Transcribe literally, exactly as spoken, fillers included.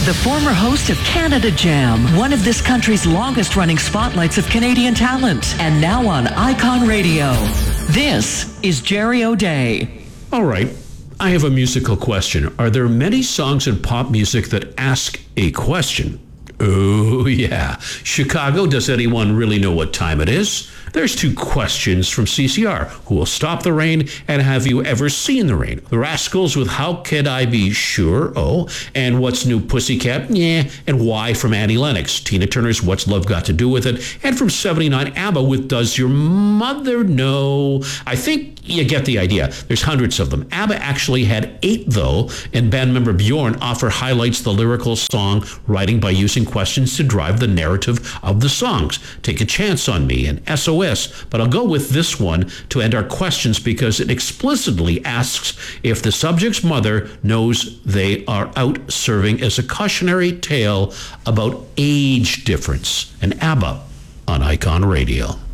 the former host of Canada Jam, one of this country's longest-running spotlights of Canadian talent, and now on Icon Radio. This is Jerry O'Day. All right, I have a musical question. Are there many songs in pop music that ask a question? Oh, yeah. Chicago, does anyone really know what time it is? There's two questions from C C R. Who will stop the rain? And have you ever seen the rain? The Rascals with How Could I Be Sure? Oh, and What's New Pussycat? Yeah. And Why from Annie Lennox. Tina Turner's What's Love Got to Do With It? And from seventy-nine, ABBA with Does Your Mother Know? I think you get the idea. There's hundreds of them. ABBA actually had eight, though, and band member Bjorn Offer highlights the lyrical song writing by using questions to drive the narrative of the songs. Take a Chance on Me and S O S, but I'll go with this one to end our questions because it explicitly asks if the subject's mother knows they are out serving as a cautionary tale about age difference. And ABBA on Icon Radio.